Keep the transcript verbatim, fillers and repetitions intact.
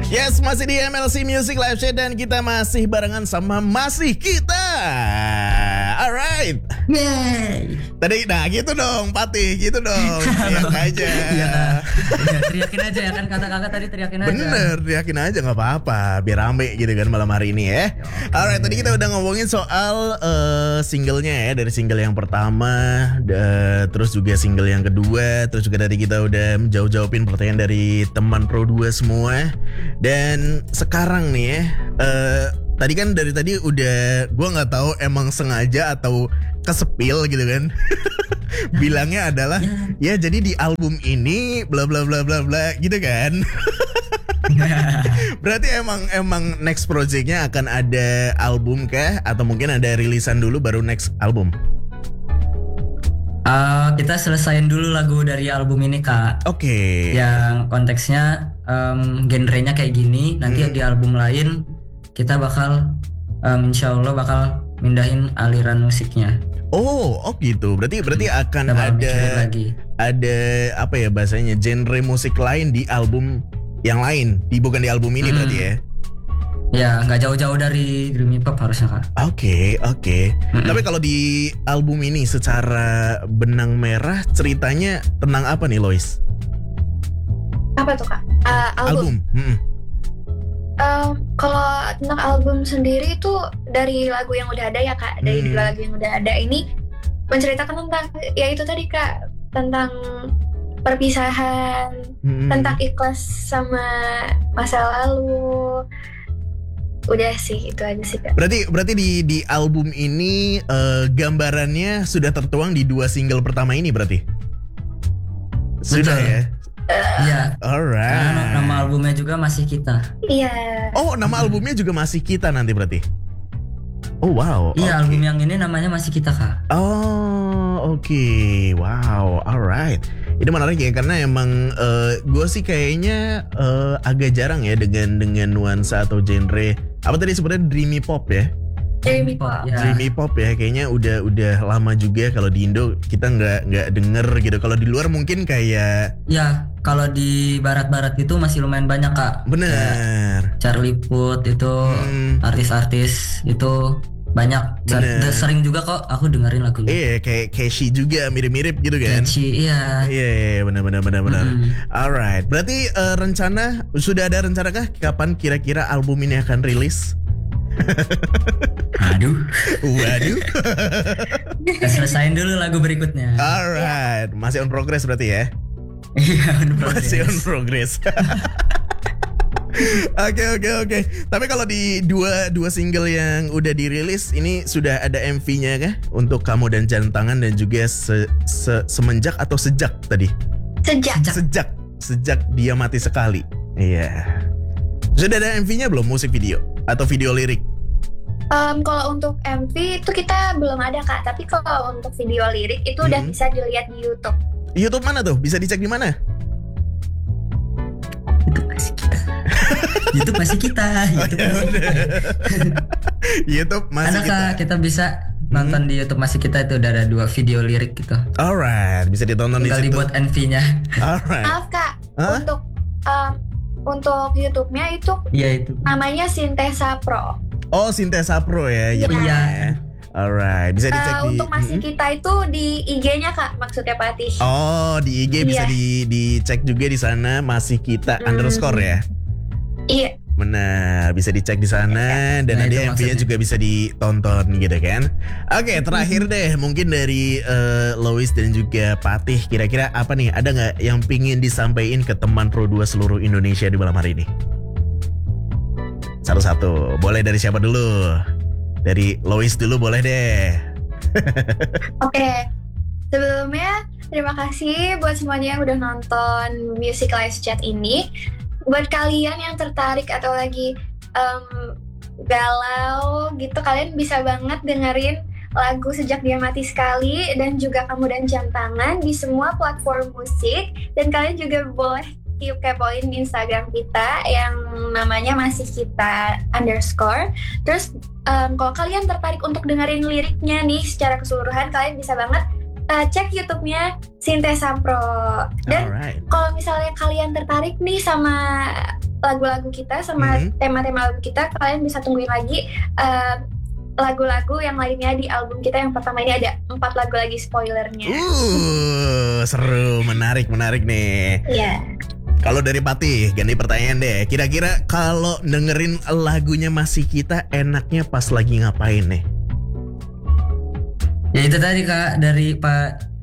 Yes, masih di M L C Music Live Chat dan kita masih barengan sama Masih Kita. Alright. Yeay. Tadi, nah gitu dong, Patih, gitu dong. Teriak aja. Iya, ya, teriakin aja ya kan, kata kakak tadi teriakin aja. Bener, teriakin aja gak apa-apa, biar rame gitu kan malam hari ini ya. Alright, tadi kita udah ngomongin soal uh, singlenya ya, dari single yang pertama, da, terus juga single yang kedua, terus juga tadi kita udah menjawab-jawabin pertanyaan dari teman Pro dua semua. Dan sekarang nih ya, uh, tadi kan dari tadi udah, gue nggak tahu emang sengaja atau kesepil gitu kan. Bilangnya adalah ya jadi di album ini bla bla bla bla bla gitu kan. Berarti emang emang next projectnya akan ada album kah? Atau mungkin ada rilisan dulu baru next album? Uh, kita selesain dulu lagu dari album ini kak. Oke. Okay. Yang konteksnya um, genrenya kayak gini. Nanti hmm. di album lain kita bakal um, insya Allah bakal mindahin aliran musiknya. Oh, oh gitu. Berarti berarti akan kita ada lagi. ada apa ya bahasanya, genre musik lain di album yang lain, di bukan di album ini hmm. berarti ya. Ya, nggak jauh-jauh dari Dreamy Pop harusnya kak. Oke, okay, oke. Okay. Mm-hmm. Tapi kalau di album ini secara benang merah ceritanya tentang apa nih, Lois? Apa tuh kak? Uh, album. Album. Hmm. Um, kalau tentang album sendiri itu dari lagu yang udah ada ya kak, dari hmm. dua lagu yang udah ada ini menceritakan tentang ya itu tadi kak, tentang perpisahan, hmm. tentang ikhlas sama masa lalu. Udah sih, itu aja sih kak. Berarti berarti di di album ini uh, gambarannya sudah tertuang di dua single pertama ini berarti? Sudah Betul. ya? Iya. Uh, Alright. Nah, nama albumnya juga Masih Kita. Iya. Oh, nama hmm. albumnya juga Masih Kita nanti berarti? Oh wow. Iya, okay. album yang ini namanya Masih Kita kak. Oh oke, okay. Wow, alright. Ini menarik ya karena emang uh, gue sih kayaknya uh, agak jarang ya dengan dengan nuansa atau genre apa tadi sebenarnya dreamy pop ya. Dreamy pop. Ya. Dreamy pop ya, kayaknya udah udah lama juga kalau di Indo kita nggak nggak denger gitu. Kalau di luar mungkin kayak. Ya, kalau di barat-barat itu masih lumayan banyak kak. Bener. Charlie Puth itu hmm. artis-artis itu banyak. Bener. Sering juga kok aku dengerin lagunya. Iya, kayak Cashy juga mirip-mirip gitu kan. Cashy, iya. Iya, benar benar benar benar. Hmm. Alright, berarti uh, rencana sudah ada rencana kah kapan kira-kira album ini akan rilis? Aduh. Waduh. Kita selesain dulu lagu berikutnya. Alright, masih on progress berarti ya? Iya, on progress. Masih on progress. Oke oke oke. Tapi kalau di dua dua single yang udah dirilis ini sudah ada M V-nya kah untuk Kamu dan Jam Tangan dan juga se, se, semenjak atau sejak tadi? Sejak. Sejak sejak dia mati sekali. Iya. Sudah ada M V-nya belum, musik video atau video lirik? Um, kalau untuk M V itu kita belum ada kak. Tapi kalau untuk video lirik itu hmm. udah bisa dilihat di YouTube. YouTube mana tuh? Bisa dicek di mana? YouTube masih kita. YouTube masih kita. YouTube oh, masih kita. YouTube masih Ada kita. Kak, kita bisa nonton hmm. di YouTube masih kita itu udah ada dua video lirik gitu. Alright, bisa ditonton tinggal di situ. Tinggal dibuat M V-nya. Alright. Maaf kak, huh? untuk um, untuk YouTube-nya itu, iya itu. Namanya Sintesa Pro. Oh, Sintesa Pro ya. Iya. Ya. Alright, bisa dicek uh, di. Untuk Masih hmm? Kita itu di I G-nya kak, maksudnya Patih. Oh, di I G bisa iya. di dicek juga di sana Masih Kita hmm. underscore ya. Iya. Benar, bisa dicek di sana dan nah, nanti M V-nya juga bisa ditonton gitu kan. Oke, terakhir deh mungkin dari uh, Lois dan juga Patih, kira-kira apa nih? Ada nggak yang pingin disampaikan ke teman Pro dua seluruh Indonesia di malam hari ini? Satu-satu, boleh dari siapa dulu? Dari Lois dulu boleh deh. Oke, sebelumnya terima kasih buat semuanya yang udah nonton Music Live Chat ini. Buat kalian yang tertarik atau lagi um, galau gitu, kalian bisa banget dengerin lagu Sejak Dia Mati Sekali dan juga Kamu dan Jam Tangan di semua platform musik. Dan kalian juga boleh kepoin Instagram kita yang namanya Masih Kita underscore. Terus um, kalau kalian tertarik untuk dengerin liriknya nih secara keseluruhan, kalian bisa banget uh, cek YouTube-nya Sintesa Pro. Dan Alright. kalau misalnya kalian tertarik nih sama lagu-lagu kita sama Hmm. tema-tema lagu kita, kalian bisa tungguin lagi uh, lagu-lagu yang lainnya di album kita yang pertama ini. Ada empat lagu lagi spoilernya. Uh, seru, menarik, menarik nih. Iya. Kalau dari Patih, ganti pertanyaan deh. Kira-kira kalau dengerin lagunya Masih Kita enaknya pas lagi ngapain nih? Ya itu tadi Kak, dari Pak